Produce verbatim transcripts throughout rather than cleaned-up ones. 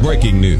Breaking news.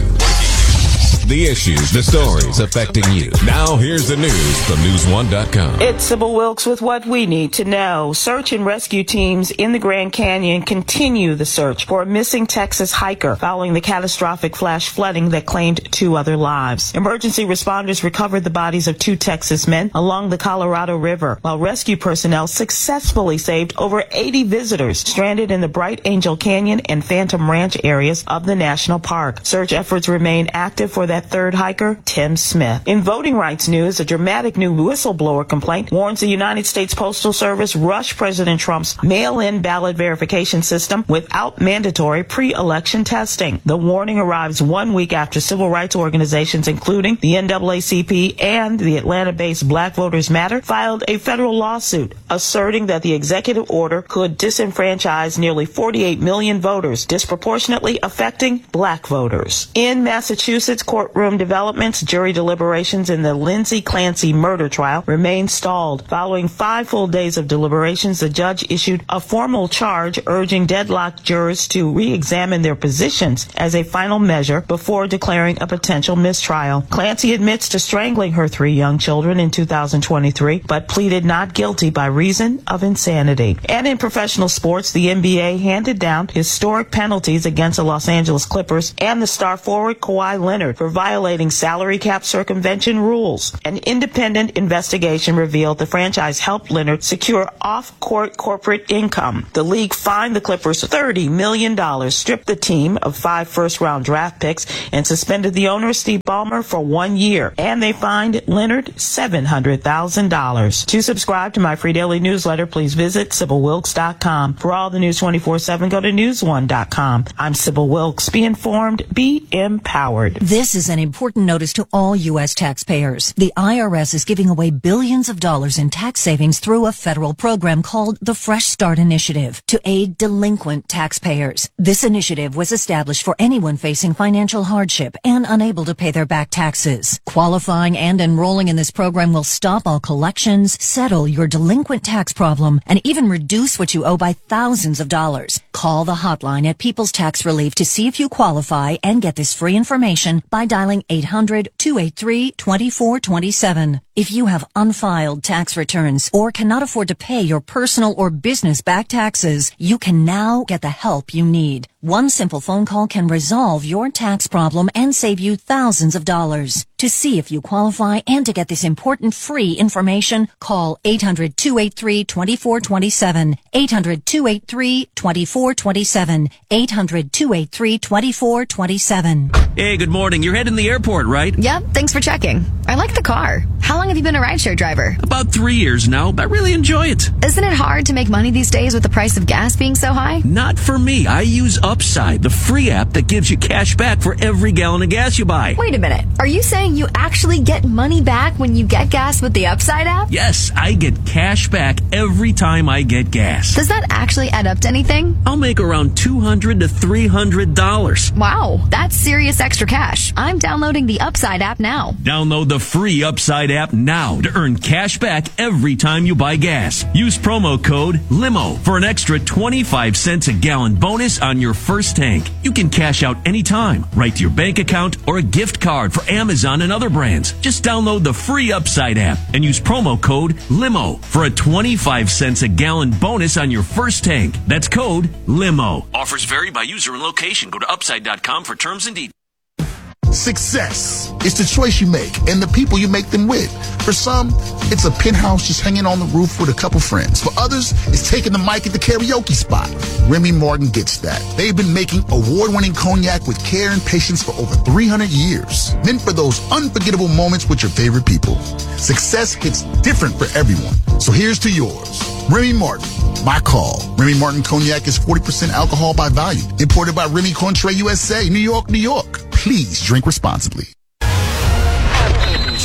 The issues, the stories affecting you. Now here's the news from news one dot com. It's Sybil Wilkes with what we need to know. Search and rescue teams in the Grand Canyon continue the search for a missing Texas hiker following the catastrophic flash flooding that claimed two other lives. Emergency responders recovered the bodies of two Texas men along the Colorado River, while rescue personnel successfully saved over eighty visitors stranded in the Bright Angel Canyon and Phantom Ranch areas of the national park. Search efforts remain active for that third hiker, Tim Smith. In voting rights news, a dramatic new whistleblower complaint warns the United States Postal Service rushed President Trump's mail-in ballot verification system without mandatory pre-election testing. The warning arrives one week after civil rights organizations, including the N double A C P and the Atlanta-based Black Voters Matter, filed a federal lawsuit asserting that the executive order could disenfranchise nearly forty-eight million voters, disproportionately affecting black voters. In Massachusetts, court Courtroom developments, jury deliberations in the Lindsay Clancy murder trial remain stalled. Following five full days of deliberations, the judge issued a formal charge urging deadlocked jurors to re-examine their positions as a final measure before declaring a potential mistrial. Clancy admits to strangling her three young children in two thousand twenty-three, but pleaded not guilty by reason of insanity. And in professional sports, the N B A handed down historic penalties against the Los Angeles Clippers and the star forward Kawhi Leonard for violating salary cap circumvention rules. An independent investigation revealed the franchise helped Leonard secure off-court corporate income. The league fined the Clippers thirty million dollars, stripped the team of five first-round draft picks, and suspended the owner, Steve Ballmer, for one year. And they fined Leonard seven hundred thousand dollars. To subscribe to my free daily newsletter, please visit Sybil Wilkes dot com. For all the news twenty-four seven, go to news one dot com. I'm Sybil Wilkes. Be informed, be empowered. This is an important notice to all U S taxpayers. The I R S is giving away billions of dollars in tax savings through a federal program called the Fresh Start Initiative to aid delinquent taxpayers. This initiative was established for anyone facing financial hardship and unable to pay their back taxes. Qualifying and enrolling in this program will stop all collections, settle your delinquent tax problem, and even reduce what you owe by thousands of dollars. Call the hotline at People's Tax Relief to see if you qualify and get this free information by dialing eight hundred, two eight three, two four two seven. If you have unfiled tax returns or cannot afford to pay your personal or business back taxes, you can now get the help you need. One simple phone call can resolve your tax problem and save you thousands of dollars. To see if you qualify and to get this important free information, call eight hundred, two eight three, two four two seven, eight hundred, two eight three, two four two seven, eight hundred, two eight three, two four two seven. Hey, good morning. You're heading to the airport, right? Yep, thanks for checking. I like the car. How long have you been a rideshare driver? About three years now, but I really enjoy it. Isn't it hard to make money these days with the price of gas being so high? Not for me. I use Upside, the free app that gives you cash back for every gallon of gas you buy. Wait a minute. Are you saying you actually get money back when you get gas with the Upside app? Yes, I get cash back every time I get gas. Does that actually add up to anything? I'll make around two hundred to three hundred dollars. Wow, that's serious extra cash. I'm downloading the Upside app now. Download the free Upside app now to earn cash back every time you buy gas. Use promo code LIMO for an extra twenty-five cents a gallon bonus on your first tank. You can cash out anytime, right to your bank account or a gift card for Amazon and other brands. Just download the free Upside app and use promo code LIMO for a twenty-five cents a gallon bonus on your first tank. That's code LIMO. Offers vary by user and location. Go to upside dot com for terms and details. Success is the choice you make and the people you make them with. For some, it's a penthouse just hanging on the roof with a couple friends. For others, it's taking the mic at the karaoke spot. Remy Martin gets that. They've been making award-winning cognac with care and patience for over three hundred years. Then for those unforgettable moments with your favorite people. Success hits different for everyone. So here's to yours. Remy Martin, my call. Remy Martin Cognac is forty percent alcohol by volume. Imported by Remy Cointreau U S A, New York, New York. Please drink responsibly.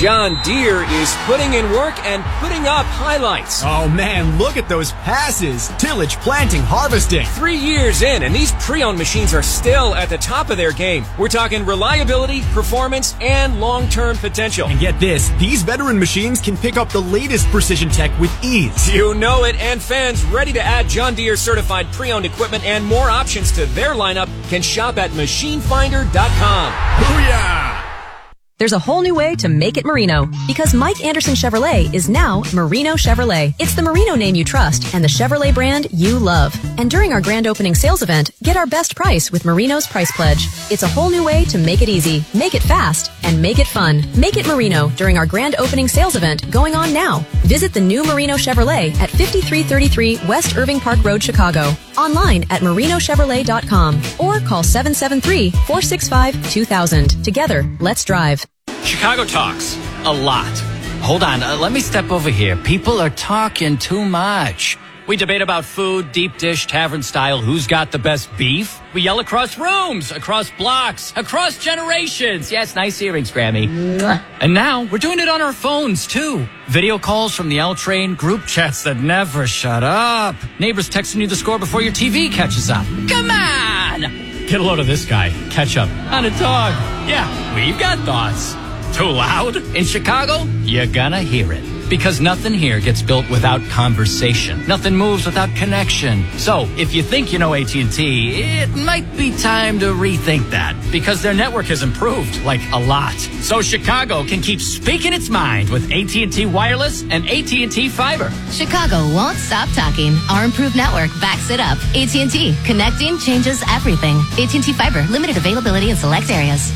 John Deere is putting in work and putting up highlights. Oh man, look at those passes. Tillage, planting, harvesting. Three years in, and these pre-owned machines are still at the top of their game. We're talking reliability, performance, and long-term potential. And get this, these veteran machines can pick up the latest precision tech with ease. You know it, and fans ready to add John Deere certified pre-owned equipment and more options to their lineup can shop at machine finder dot com. Booyah! There's a whole new way to make it Merino, because Mike Anderson Chevrolet is now Merino Chevrolet. It's the Merino name you trust and the Chevrolet brand you love. And during our grand opening sales event, get our best price with Merino's Price Pledge. It's a whole new way to make it easy, make it fast, and make it fun. Make it Merino during our grand opening sales event going on now. Visit the new Merino Chevrolet at fifty-three thirty-three West Irving Park Road, Chicago. Online at merino chevrolet dot com or call seven seven three, four six five, two thousand. Together, let's drive. Chicago talks a lot. Hold on, uh, let me step over here. People are talking too much. We debate about food, deep dish, tavern style, who's got the best beef. We yell across rooms, across blocks, across generations. Yes, nice earrings, Grammy. And now we're doing it on our phones, too. Video calls from the L train, group chats that never shut up. Neighbors texting you the score before your T V catches up. Come on! Get a load of this guy. Catch up on a dog. Yeah, we've got thoughts. Too loud? In Chicago, you're gonna hear it. Because nothing here gets built without conversation. Nothing moves without connection. So, if you think you know A T and T, it might be time to rethink that. Because their network has improved, like a lot. So Chicago can keep speaking its mind with A T and T Wireless and A T and T Fiber. Chicago won't stop talking. Our improved network backs it up. A T and T. Connecting changes everything. A T and T Fiber. Limited availability in select areas.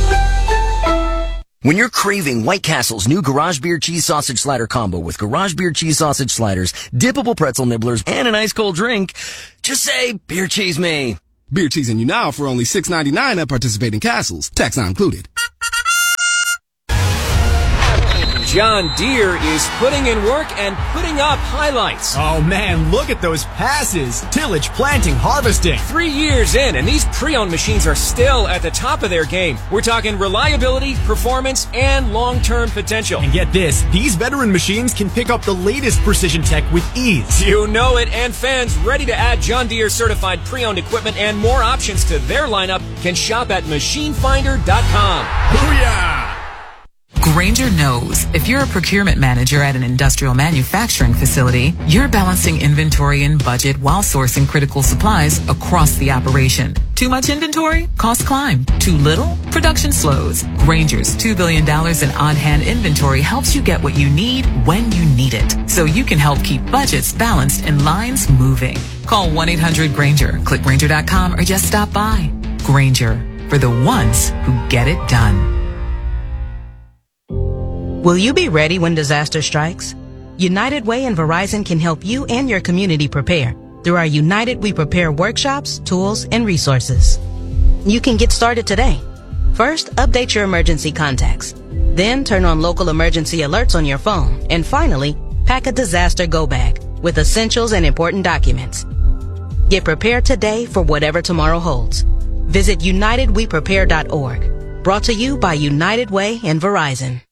When you're craving White Castle's new Garage Beer Cheese Sausage Slider combo with Garage Beer Cheese Sausage Sliders, dippable pretzel nibblers, and an ice cold drink, just say, beer cheese me. Beer cheesing you now for only six ninety-nine at participating Castles. Tax not included. John Deere is putting in work and putting up highlights. Oh man, look at those passes. Tillage, planting, harvesting. Three years in, and these pre-owned machines are still at the top of their game. We're talking reliability, performance, and long-term potential. And get this, these veteran machines can pick up the latest precision tech with ease. You know it, and fans ready to add John Deere certified pre-owned equipment and more options to their lineup can shop at machine finder dot com. Booyah! Grainger knows if you're a procurement manager at an industrial manufacturing facility, you're balancing inventory and budget while sourcing critical supplies across the operation. Too much inventory? Costs climb. Too little? Production slows. Grainger's two billion dollars in on-hand inventory helps you get what you need when you need it, so you can help keep budgets balanced and lines moving. Call one eight hundred Grainger, click Grainger dot com, or just stop by. Grainger, for the ones who get it done. Will you be ready when disaster strikes? United Way and Verizon can help you and your community prepare through our United We Prepare workshops, tools, and resources. You can get started today. First, update your emergency contacts. Then, turn on local emergency alerts on your phone. And finally, pack a disaster go bag with essentials and important documents. Get prepared today for whatever tomorrow holds. Visit united we prepare dot org. Brought to you by United Way and Verizon.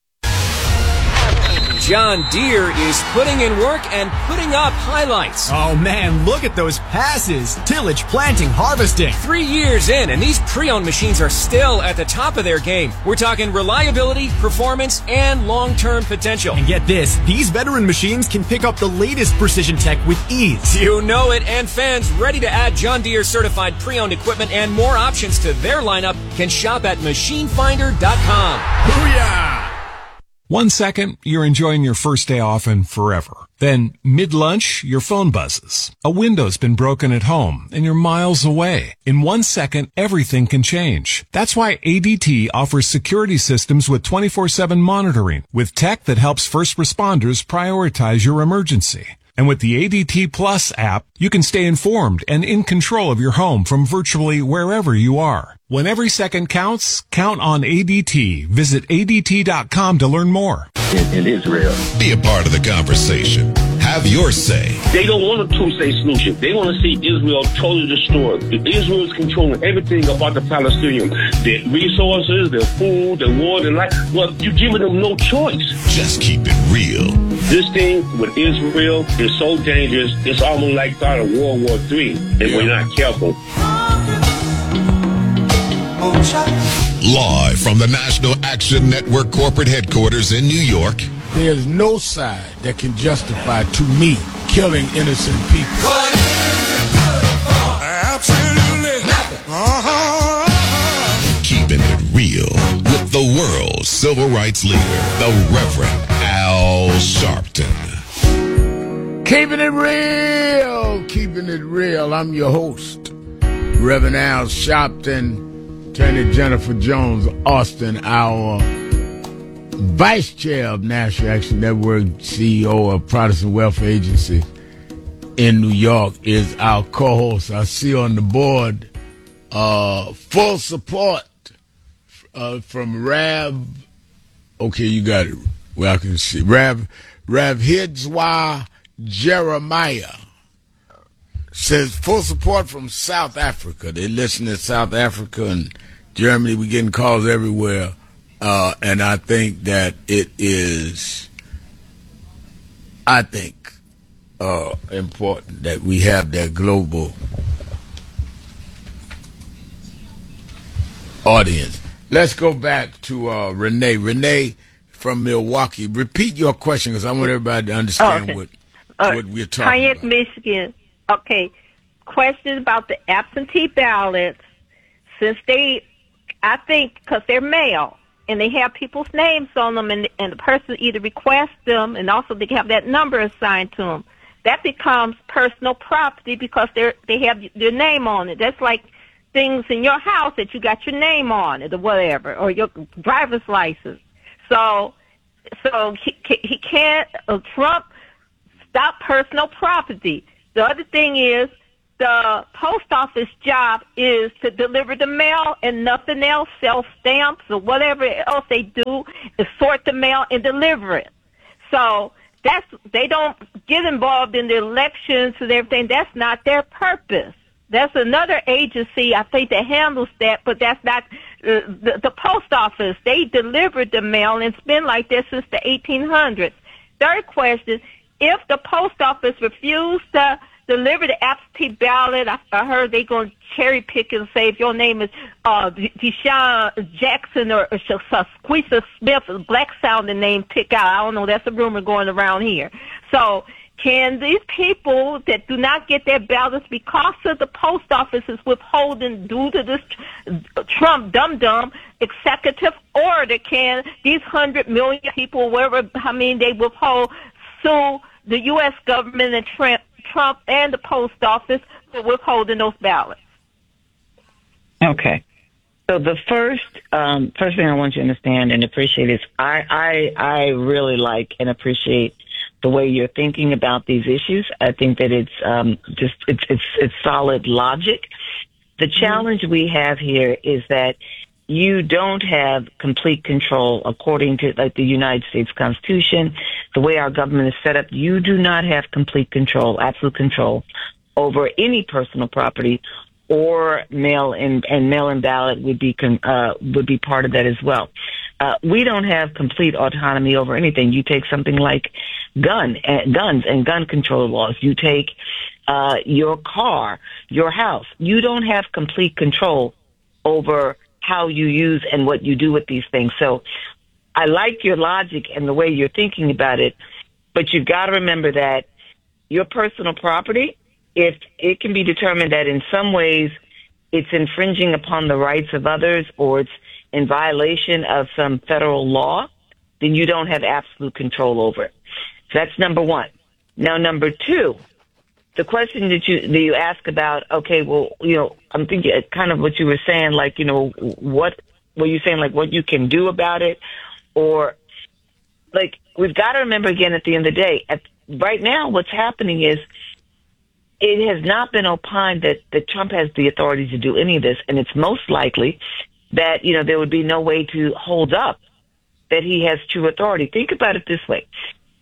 John Deere is putting in work and putting up highlights. Oh man, look at those passes. Tillage, planting, harvesting. Three years in, and these pre-owned machines are still at the top of their game. We're talking reliability, performance, and long-term potential. And get this, these veteran machines can pick up the latest precision tech with ease. You know it, and fans ready to add John Deere certified pre-owned equipment and more options to their lineup can shop at machine finder dot com. Booyah! One second, you're enjoying your first day off and forever. Then, mid-lunch, your phone buzzes. A window's been broken at home, and you're miles away. In one second, everything can change. That's why A D T offers security systems with twenty-four seven monitoring, with tech that helps first responders prioritize your emergency. And with the A D T Plus app, you can stay informed and in control of your home from virtually wherever you are. When every second counts, count on A D T. Visit A D T dot com to learn more. It, it is real. Be a part of the conversation. Have your say. They don't want a two-state solution. They want to see Israel totally destroyed. Israel is controlling everything about the Palestinians. Their resources, their food, their water, their life. Well, you're giving them no choice. Just keep it real. This thing with Israel is so dangerous, it's almost like start of World War Three if yeah. we're not careful. Live from the National Action Network corporate headquarters in New York. There's no side that can justify, to me, killing innocent people. What is good Absolutely nothing. Uh-huh. Keeping it real with the world's civil rights leader, the Reverend Al Sharpton. Keeping it real, keeping it real. I'm your host, Reverend Al Sharpton. Attorney Jennifer Jones Austin, our Vice Chair of National Action Network, C E O of Protestant Welfare Agency in New York, is our co-host. I see on the board uh, full support uh, from Rav. Okay, you got it. Well, I can see Rav Rav Hidzwa Jeremiah says full support from South Africa. They listen to South Africa and Germany. We're getting calls everywhere. Uh, and I think that it is, I think, uh, important that we have that global audience. Let's go back to uh, Renee. Renee from Milwaukee. Repeat your question because I want everybody to understand okay. what, uh, what we're talking Hyatt, about. Michigan. Okay. Question about the absentee ballots. Since they, I think, because they're mail, and they have people's names on them, and, and the person either requests them, and also they have that number assigned to them. That becomes personal property because they're they have their name on it. That's like things in your house that you got your name on it or whatever, or your driver's license. So, so he, he can't, uh, Trump, stop personal property. The other thing is, the post office job is to deliver the mail and nothing else, sell stamps or whatever else they do is sort the mail and deliver it. So that's, they don't get involved in the elections and everything. That's not their purpose. That's another agency, I think, that handles that, but that's not uh, the, the post office. They delivered the mail, and it's been like this since the eighteen hundreds. Third question, if the post office refused to deliver the absentee ballot, I, I heard they're going to cherry pick and say if your name is uh, Deshaun Jackson or, or Squeeza Smith, a black-sounding name, pick out. I don't know. That's a rumor going around here. So can these people that do not get their ballots because of the post office is withholding due to this Trump dum-dum executive order, can these hundred million people, wherever, I mean, they withhold, sue the U S government and Trump, Trump and the post office for withholding those ballots? Okay. So the first um, first thing I want you to understand and appreciate is I, I I really like and appreciate the way you're thinking about these issues. I think that it's um, just it's it's it's solid logic. The challenge we have here is that you don't have complete control according to like the United States Constitution, the way our government is set up. You do not have complete control, absolute control over any personal property or mail in, and mail-in ballot would be con, uh, would be part of that as well. Uh, we don't have complete autonomy over anything. You take something like gun, uh, guns and gun control laws. You take uh, your car, your house. You don't have complete control over how you use and what you do with these things. So I like your logic and the way you're thinking about it, but you've got to remember that your personal property, if it can be determined that in some ways it's infringing upon the rights of others or it's in violation of some federal law, then you don't have absolute control over it. So that's number one. Now, number two, the question that you that you ask about, okay, well, you know, I'm thinking kind of what you were saying, like, you know, what were you saying, like what you can do about it? Or, like, we've got to remember again at the end of the day, at, right now what's happening is it has not been opined that, that Trump has the authority to do any of this, and it's most likely that, you know, there would be no way to hold up that he has true authority. Think about it this way.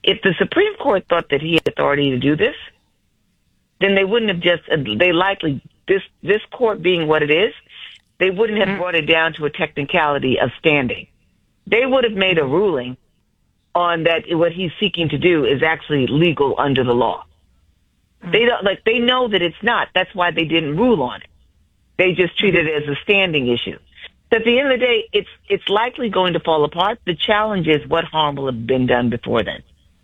if the Supreme Court thought that he had authority to do this, then they wouldn't have just, they likely, this, this court being what it is, they wouldn't have mm-hmm. brought it down to a technicality of standing. They would have made a ruling on that what he's seeking to do is actually legal under the law. Mm-hmm. They don't, like, they know that it's not. That's why they didn't rule on it. They just treat it as a standing issue. So at the end of the day, it's, it's likely going to fall apart. The challenge is what harm will have been done before then.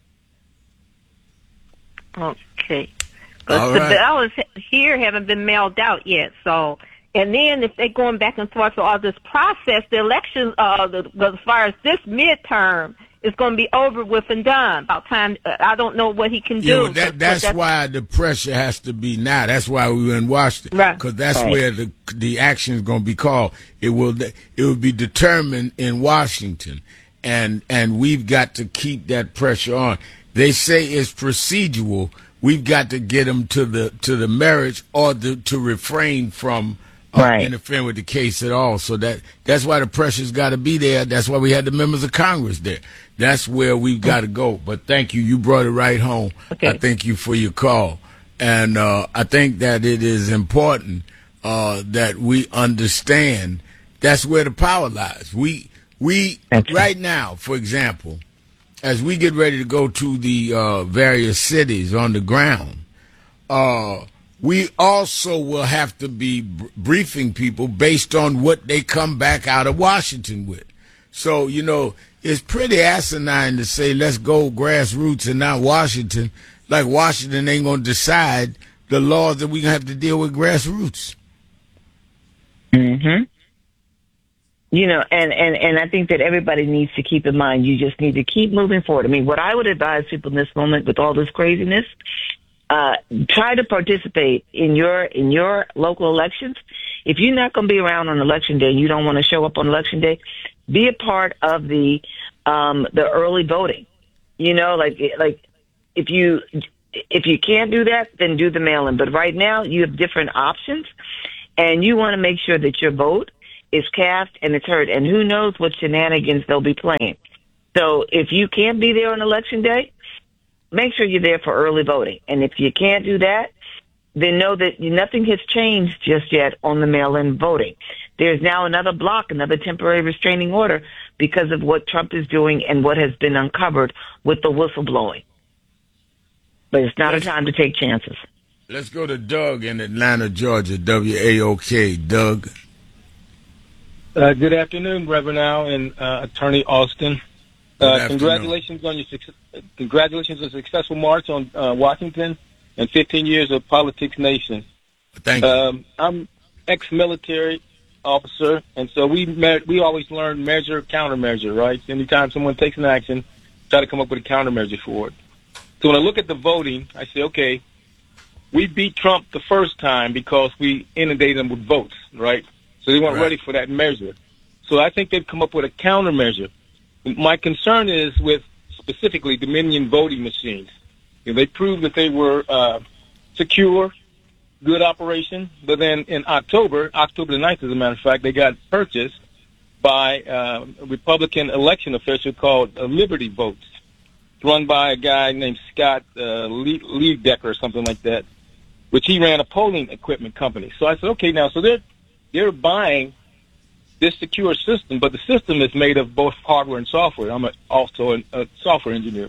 Okay. But the right. ballots here haven't been mailed out yet, so, and then if they're going back and forth for all this process, the election, uh, the, as far as this midterm, is going to be over with and done. About time, uh, I don't know what he can do. Yeah, well, that, that's, that's why the pressure has to be now. That's why we were in Washington, right? Because that's right. where the the action is going to be called. It will it will be determined in Washington, and and we've got to keep that pressure on. They say it's procedural. We've got to get them to the to the marriage or the, to refrain from uh, right. interfering with the case at all. So that that's why the pressure's got to be there. That's why we had the members of Congress there. That's where we've got to go. But thank you. You brought it right home. Okay. I thank you for your call. And uh, I think that it is important uh, that we understand that's where the power lies. We, we right now, for example, as we get ready to go to the uh, various cities on the ground, uh, we also will have to be br- briefing people based on what they come back out of Washington with. So, you know, it's pretty asinine to say let's go grassroots and not Washington, like Washington ain't going to decide the laws that we're going to have to deal with grassroots. Mm-hmm. You know, and, and, and I think that everybody needs to keep in mind, you just need to keep moving forward. I mean, what I would advise people in this moment with all this craziness, uh, try to participate in your, in your local elections. If you're not going to be around on election day and you don't want to show up on election day, be a part of the, um, the early voting. You know, like, like if you, if you can't do that, then do the mail-in. But right now you have different options and you want to make sure that your vote is cast and it's heard. And who knows what shenanigans they'll be playing. So if you can't be there on election day, make sure you're there for early voting. And if you can't do that, then know that nothing has changed just yet on the mail-in voting. There's now another block, another temporary restraining order because of what Trump is doing and what has been uncovered with the whistleblowing. But it's not let's, a time to take chances. Let's go to Doug in Atlanta, Georgia, W A O K. Doug. Uh, good afternoon, Reverend Al and uh, Attorney Austin. Uh, congratulations on your success, congratulations on a successful march on uh, Washington and fifteen years of Politics Nation. Thank you. Um, I'm ex-military officer, and so we me- we always learn measure, countermeasure, right? Anytime someone takes an action, try to come up with a countermeasure for it. So when I look at the voting, I say, okay, we beat Trump the first time because we inundated them with votes, right? So they weren't right. ready for that measure. So I think they've come up with a countermeasure. My concern is with specifically Dominion voting machines. You know, they proved that they were uh, secure, good operation, but then in October, October the ninth, as a matter of fact, they got purchased by uh, a Republican election official called uh, Liberty Votes, run by a guy named Scott uh, Leadecker or something like that, which he ran a polling equipment company. So I said, okay, now, so they're they're buying this secure system, but the system is made of both hardware and software. I'm a, also a, a software engineer.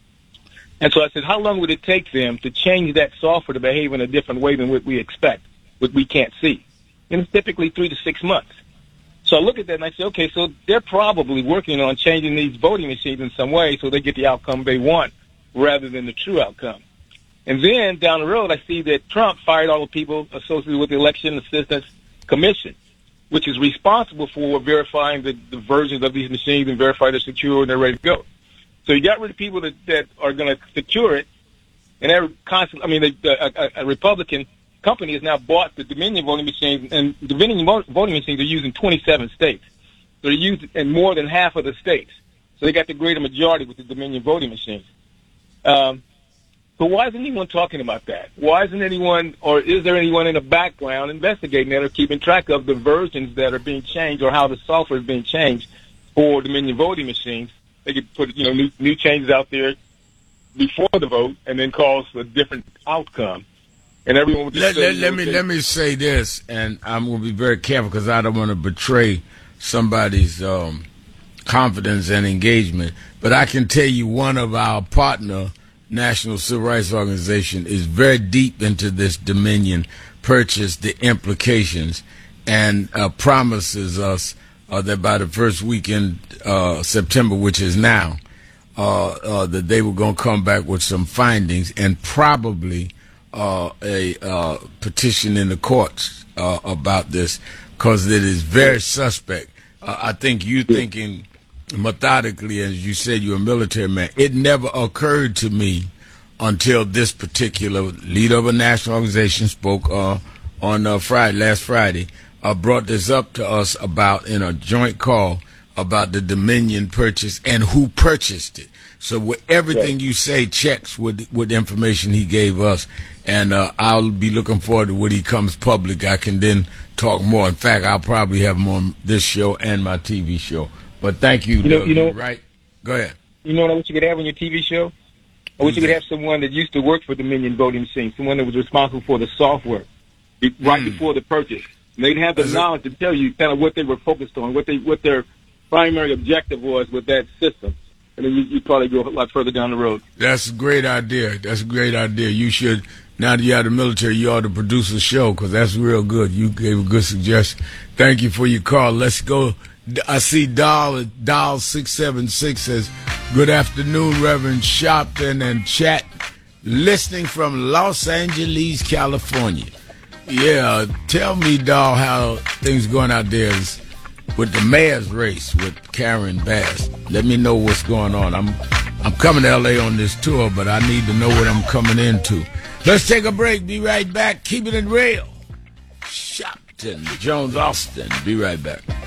And so I said, how long would it take them to change that software to behave in a different way than what we expect, what we can't see? And it's typically three to six months. So I look at that and I say, okay, so they're probably working on changing these voting machines in some way so they get the outcome they want rather than the true outcome. And then down the road, I see that Trump fired all the people associated with the Election Assistance Commission, which is responsible for verifying the, the versions of these machines and verify they're secure and they're ready to go. So you got rid of people that, that are going to secure it, and they're constantly, I mean, the, the, a, a Republican company has now bought the Dominion voting machines, and Dominion voting machines are used in twenty-seven states. So they're used in more than half of the states. So they got the greater majority with the Dominion voting machines. Um, so why isn't anyone talking about that? Why isn't anyone, or is there anyone in the background investigating that or keeping track of the versions that are being changed or how the software is being changed for Dominion voting machines? They could put, you know, new, new changes out there before the vote and then cause a different outcome. And everyone would just let, say, let, let me they, let me say this, and I'm going to be very careful because I don't want to betray somebody's um, confidence and engagement. But I can tell you, one of our partner National Civil Rights Organization is very deep into this Dominion purchase, the implications, and uh, promises us uh, that by the first weekend uh, September, which is now, uh, uh, that they were going to come back with some findings and probably uh, a uh, petition in the courts uh, about this, because it is very suspect. Uh, I think you thinking methodically, as you said, you're a military man. It never occurred to me until this particular leader of a national organization spoke uh, on uh, Friday, last Friday, uh, brought this up to us about in a joint call about the Dominion purchase and who purchased it. So with everything you say checks with with information he gave us, and uh, I'll be looking forward to when he comes public. I can then talk more. In fact, I'll probably have more on this show and my T V show. But thank you. You know, Doug, you know, right? Go ahead. You know what I wish you could have on your T V show? I wish you could have someone that used to work for Dominion Voting Machine, someone that was responsible for the software be, right mm. before the purchase. And they'd have the That's knowledge it. to tell you kind of what they were focused on, what they what their primary objective was with that system. And then you, you'd probably go a lot further down the road. That's a great idea. That's a great idea. You should, now that you're out of the military, you ought to produce a show, because that's real good. You gave a good suggestion. Thank you for your call. Let's go. I see Doll, Doll six seven six says, good afternoon, Reverend Sharpton and chat. Listening from Los Angeles, California. Yeah, tell me, Doll, how things going out there is with the mayor's race with Karen Bass. Let me know what's going on. I'm I'm coming to L A on this tour, but I need to know what I'm coming into. Let's take a break. Be right back. Keeping it real. Sharpton, Jones, Austin. Be right back.